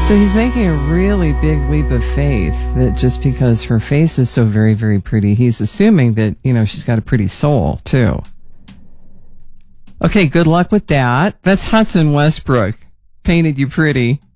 So he's making a really big leap of faith that just because her face is so very, very pretty, he's assuming that, she's got a pretty soul, too. Okay, good luck with that. That's Hudson Westbrook. Painted You Pretty.